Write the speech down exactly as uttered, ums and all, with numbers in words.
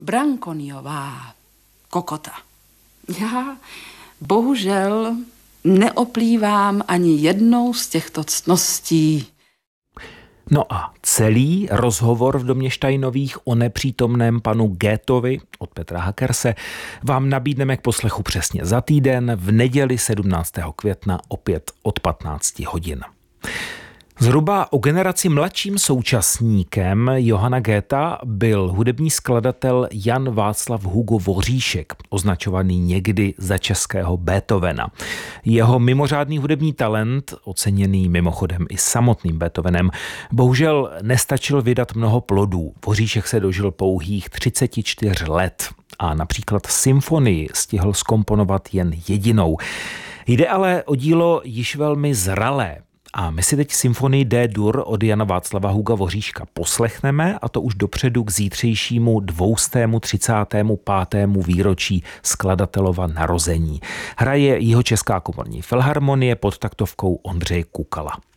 Brankoniová kokota. Já bohužel neoplývám ani jednou z těchto ctností. No a celý rozhovor v domě Steinových o nepřítomném panu Goethovi od Petra Hackerse vám nabídneme k poslechu přesně za týden v neděli sedmnáctého května opět od patnácti hodin. Zhruba o generaci mladším současníkem Johanna Goetha byl hudební skladatel Jan Václav Hugo Voříšek, označovaný někdy za českého Beethovena. Jeho mimořádný hudební talent, oceněný mimochodem i samotným Beethovenem, bohužel nestačil vydat mnoho plodů. Voříšek se dožil pouhých třicet čtyři let a například symfonii stihl zkomponovat jen jedinou. Jde ale o dílo již velmi zralé. A my si teď symfonii D-dur od Jana Václava Huga Voříška poslechneme, a to už dopředu k zítřejšímu dvoustému třicátému pátému výročí skladatelova narození. Hraje Jihočeská komorní filharmonie pod taktovkou Ondřeje Kukala.